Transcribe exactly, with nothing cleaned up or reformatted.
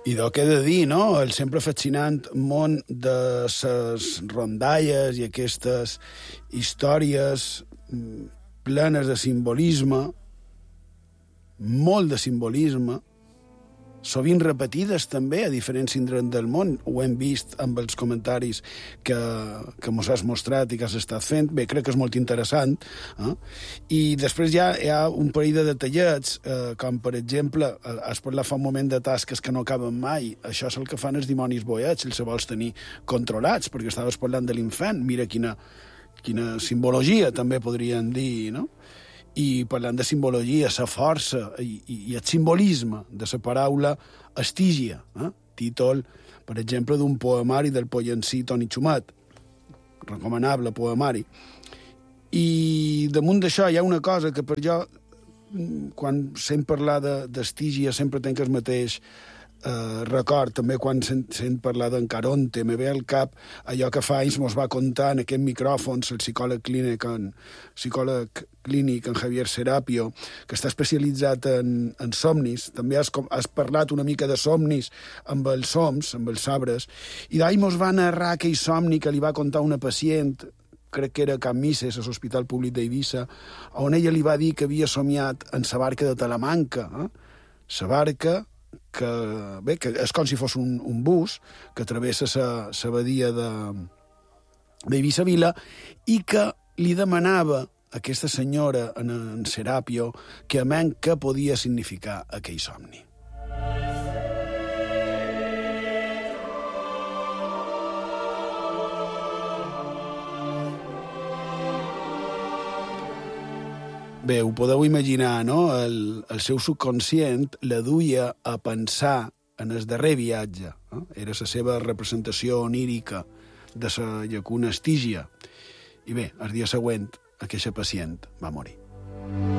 I del que he de dir, no? El sempre fascinant món de les rondalles i aquestes històries plenes de simbolisme, molt de simbolisme, sovint repetides també a diferents indrets del món. Ho hem vist amb els comentaris que, que mos has mostrat i que has estat fent. Bé, crec que és molt interessant. Eh? I després ja hi ha un parell de detallets, eh, com per exemple, has parlat fa un moment de tasques que no acaben mai. Això és el que fan els dimonis boiats, els vols tenir controlats, perquè estaves parlant de l'infant. Mira quina, quina simbologia també podríem dir, no? I parlant de simbologia, la força i, i, i el simbolisme de la paraula estígia, eh? Títol, per exemple, d'un poemari del pollencí Toni Xumet, recomanable poemari. I damunt d'això hi ha una cosa que per jo, quan sent parlar d'estígia, sempre tenc el mateix eh, record, també quan sent, sent parlar d'en Caronte, me ve al cap allò que fa anys mos va contar en aquest micròfon el psicòleg clínic en, psicòleg clínic en Javier Serapio, que està especialitzat en, en somnis. També has, has parlat una mica de somnis amb els soms, amb els sabres, i d'ahir mos va narrar aquell somni que li va contar una pacient, crec que era a Can Misses, a l'Hospital Públic d'Eivissa, on ella li va dir que havia somiat en la barca de Talamanca, eh? La barca que, bé, que és com si fos un, un bus que travessa la badia d'Eivissa Vila i que li demanava a aquesta senyora en, en Serapio que amén què podia significar aquell somni. Bé, ho podeu imaginar, no? El, el seu subconscient la duia a pensar en el darrer viatge. No? Era la seva representació onírica de la llacuna Estígia. I bé, el dia següent, aquesta pacient va morir.